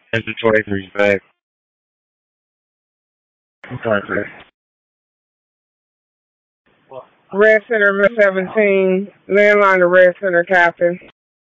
It's the 23 back. Okay. Red Center, Miss 17, landline to Red Center, Captain.